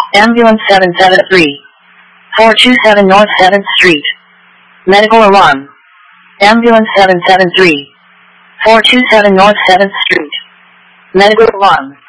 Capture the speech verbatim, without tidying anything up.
Ambulance seven seven three, four two seven North seventh Street. Medical alarm. Ambulance seven seven three, four two seven North seventh Street. Medical alarm.